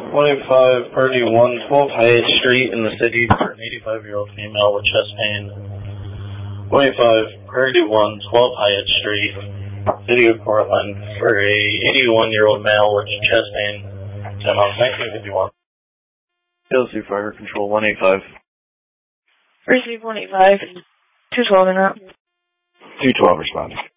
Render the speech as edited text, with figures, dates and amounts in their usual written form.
185 Purdy 112 Hyatt Street in the city for an 85-year-old female with chest pain. 185 Purdy 112 Hyatt Street, City of Portland, for a 81-year-old male with chest pain. 10 on 1951. PLC Fire Control 185. Receive 185, 212 and up. 212 responding.